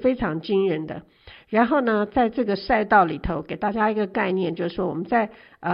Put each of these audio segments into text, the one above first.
非常惊人的。然后呢，在这个赛道里头给大家一个概念，就是说我们在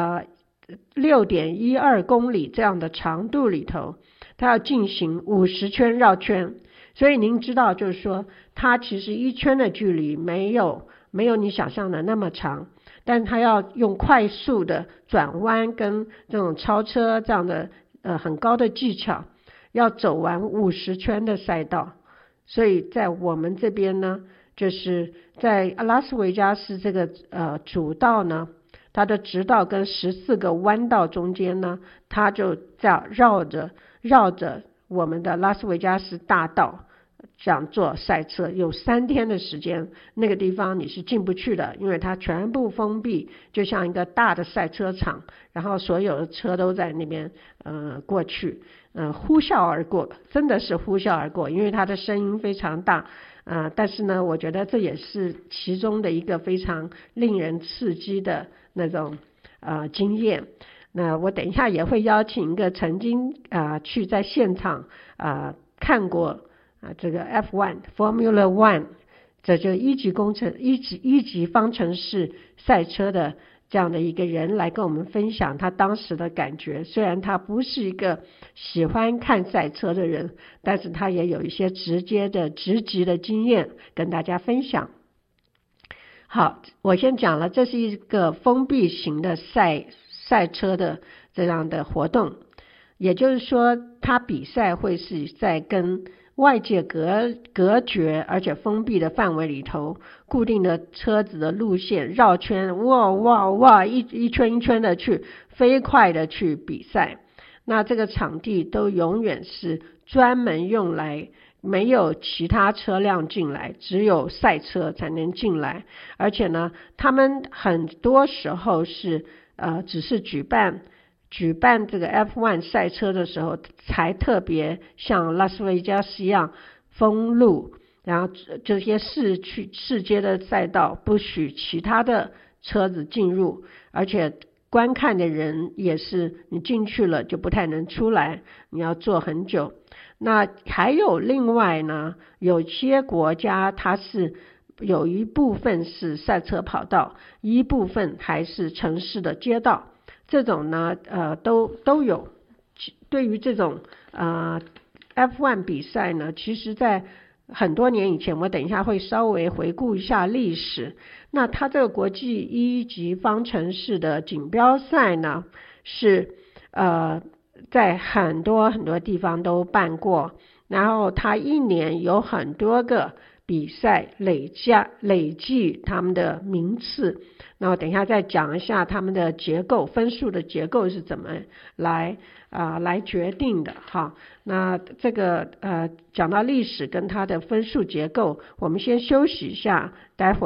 6.12公里这样的长度里头，它要进行50圈绕圈。所以您知道，就是说它其实一圈的距离没有你想象的那么长，但它要用快速的转弯跟这种超车这样的很高的技巧，要走完50圈的赛道。所以在我们这边呢，就是在拉斯维加斯这个主道呢，它的直道跟14个弯道中间呢，它就这样绕着我们的拉斯维加斯大道这样做赛车，有3天的时间。那个地方你是进不去的，因为它全部封闭，就像一个大的赛车场，然后所有的车都在那边过去，呼啸而过，真的是呼啸而过，因为它的声音非常大。但是呢，我觉得这也是其中的一个非常令人刺激的那种经验。那我等一下也会邀请一个曾经去在现场看过这个 F1 Formula One， 这就一级方程式赛车的这样的一个人来跟我们分享他当时的感觉。虽然他不是一个喜欢看赛车的人，但是他也有一些直击的经验跟大家分享。好，我先讲了，这是一个封闭型的赛车的这样的活动，也就是说他比赛会是在跟外界隔绝而且封闭的范围里头，固定的车子的路线绕圈，哇，一圈一圈的去飞快的去比赛。那这个场地都永远是专门用来没有其他车辆进来，只有赛车才能进来。而且呢，他们很多时候是只是举办这个 F1 赛车的时候才特别像拉斯维加斯一样封路，然后这些市街的赛道不许其他的车子进入，而且观看的人也是你进去了就不太能出来，你要坐很久。那还有另外呢，有些国家它是有一部分是赛车跑道，一部分还是城市的街道，这种呢都有。对于这种F1 比赛呢，其实在很多年以前，我等一下会稍微回顾一下历史。那它这个国际一级方程式的锦标赛呢，是在很多地方都办过，然后它一年有很多个比赛累计他们的名次。那我等一下再讲一下他们的结构，分数的结构是怎么来决定的哈。那这个讲到历史跟它的分数结构，我们先休息一下，待会